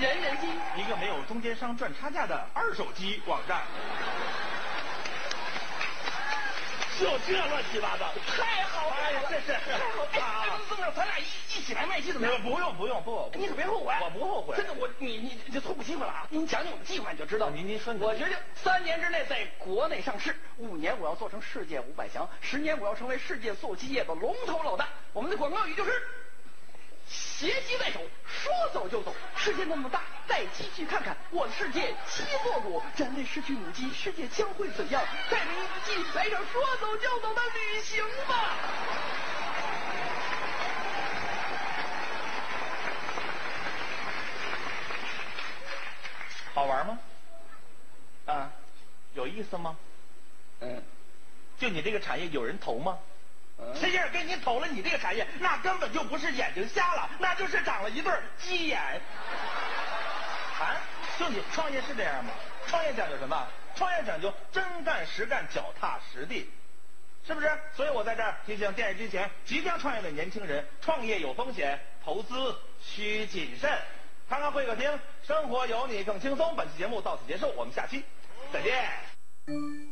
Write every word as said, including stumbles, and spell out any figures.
人人机， 一个没有中间商赚差价的二手机网站。就这乱七八糟， 太好了！ 哎呀，这是太好了！哎，这么咱俩一一起来卖机怎么样？ 不用不用不， 你可别后悔， 我不后悔。 真的，我你你这错过机会了啊！您讲讲我们计划你就知道。 您您说， 我决定三年之内在国内上市，五年我要做成世界五百强，十年我要成为世界做机业的龙头老大。我们的广告语就是：携机在手，说走就走。世界那么大，带机去看看。我的世界机作主，人类失去母鸡，世界将会怎样？带着一机来场说走就走的旅行吧！ 好玩吗？ 啊， 有意思吗？ 嗯， 就你这个产业有人投吗？谁要是给你投了你这个产业，那根本就不是眼睛瞎了，那就是长了一对鸡眼。啊，就你创业是这样吗？创业讲究什么？创业讲究真干实干，脚踏实地，是不是？所以我在这儿提醒电视机前即将创业的年轻人，创业有风险，投资需谨慎。看看会客厅，生活有你更轻松。本期节目到此结束，我们下期再见。